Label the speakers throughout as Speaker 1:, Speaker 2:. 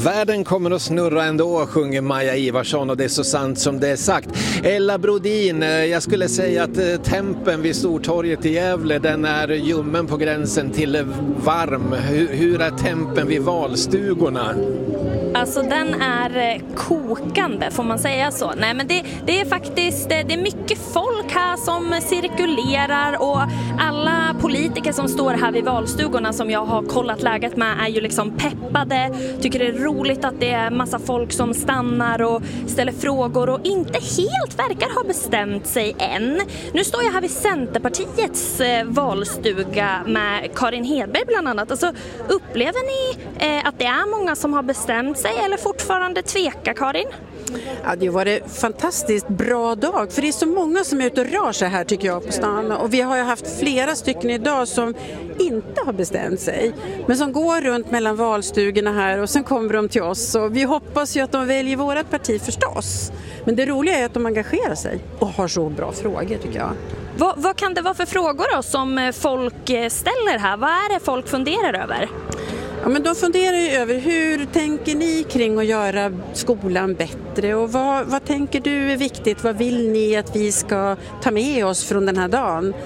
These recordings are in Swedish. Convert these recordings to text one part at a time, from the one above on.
Speaker 1: Världen kommer att snurra ändå, sjunger Maja Ivarsson, och det är så sant som det är sagt. Ella Brodin, jag skulle säga att tempen vid Stortorget i Gävle, den är ljummen på gränsen till varm. Hur är tempen vid valstugorna?
Speaker 2: Alltså den är kokande, får man säga så? Nej, men det är faktiskt det är mycket folk här som cirkulerar, och alla politiker som står här vid valstugorna som jag har kollat läget med är ju liksom peppade, tycker det är roligt att det är massa folk som stannar och ställer frågor och inte helt verkar ha bestämt sig än. Nu står jag här vid Centerpartiets valstuga med Karin Hedberg bland annat. Alltså, upplever ni att det är många som har bestämt sig eller fortfarande tveka, Karin?
Speaker 3: Ja, det var en fantastiskt bra dag, för det är så många som är ute och rör sig här, tycker jag, på stan. Och vi har ju haft flera stycken idag som inte har bestämt sig, men som går runt mellan valstugorna här och sen kommer de till oss. Och vi hoppas ju att de väljer vårat parti förstås. Men det roliga är att de engagerar sig och har så bra frågor, tycker jag.
Speaker 2: Vad kan det vara för frågor då som folk ställer här? Vad är det folk funderar över?
Speaker 3: Ja, men de funderar ju över hur tänker ni kring att göra skolan bättre, och vad tänker du är viktigt, vad vill ni att vi ska ta med oss från den här dagen?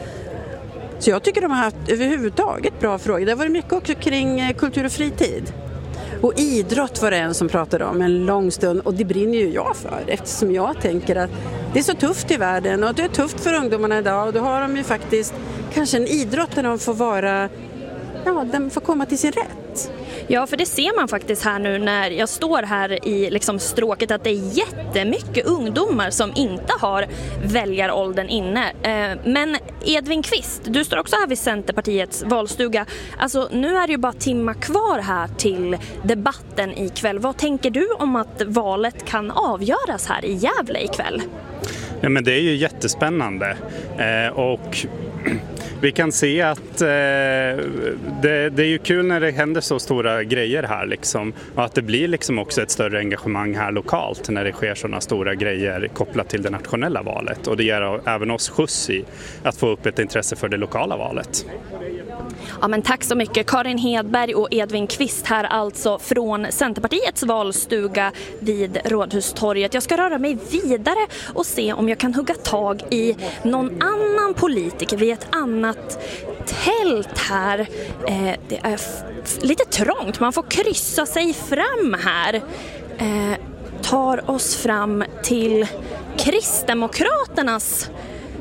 Speaker 3: Så jag tycker de har haft överhuvudtaget bra frågor. Det har varit mycket också kring kultur och fritid. Och idrott var det en som pratade om en lång stund, och det brinner ju jag för, eftersom jag tänker att det är så tufft i världen och det är tufft för ungdomarna idag, och då har de ju faktiskt kanske en idrott där de får vara, ja, de får komma till sin rätt.
Speaker 2: Ja, för det ser man faktiskt här nu när jag står här i liksom stråket, att det är jättemycket ungdomar som inte har väljaråldern inne. Men Edvin Kvist, du står också här vid Centerpartiets valstuga. Alltså, nu är det ju bara timmar kvar här till debatten ikväll. Vad tänker du om att valet kan avgöras här i Gävle ikväll?
Speaker 4: Ja, men det är ju jättespännande och vi kan se att det är ju kul när det händer så stora grejer här liksom, och att det blir liksom också ett större engagemang här lokalt när det sker sådana stora grejer kopplat till det nationella valet, och det ger även oss skjuts i att få upp ett intresse för det lokala valet.
Speaker 2: Ja, men tack så mycket Karin Hedberg och Edvin Kvist här alltså från Centerpartiets valstuga vid Rådhustorget. Jag ska röra mig vidare och se om jag kan hugga tag i någon annan politiker vid ett annat tält här. Det är lite trångt, man får kryssa sig fram här. Tar oss fram till Kristdemokraternas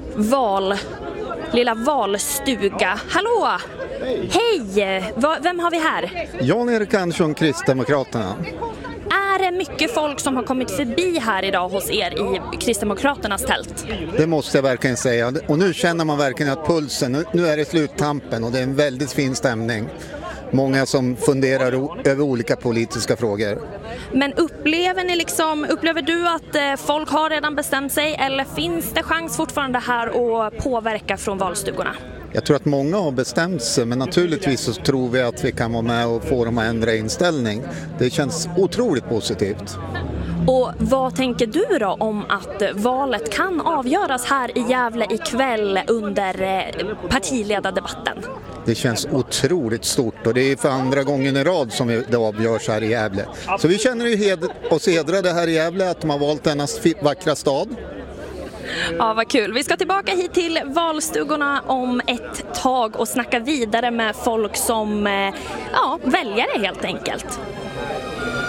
Speaker 2: lilla valstuga. Hallå! Hej! Vem har vi här?
Speaker 5: Jan-Erik Andersson, Kristdemokraterna.
Speaker 2: Är det mycket folk som har kommit förbi här idag hos er i Kristdemokraternas tält?
Speaker 5: Det måste jag verkligen säga. Och nu känner man verkligen att pulsen, nu är det sluttampen och det är en väldigt fin stämning. Många som funderar över olika politiska frågor.
Speaker 2: Men upplever du att folk har redan bestämt sig, eller finns det chans fortfarande här att påverka från valstugorna?
Speaker 5: Jag tror att många har bestämt sig, men naturligtvis så tror vi att vi kan vara med och få dem att ändra inställning. Det känns otroligt positivt.
Speaker 2: Och vad tänker du då om att valet kan avgöras här i Gävle ikväll under partiledardebatten?
Speaker 5: Det känns otroligt stort, och det är för andra gången i rad som det avgörs här i Gävle. Så vi känner ju oss hedrade här i Gävle att de har valt denna vackra stad.
Speaker 2: Ja, vad kul. Vi ska tillbaka hit till valstugorna om ett tag och snacka vidare med folk som väljare helt enkelt.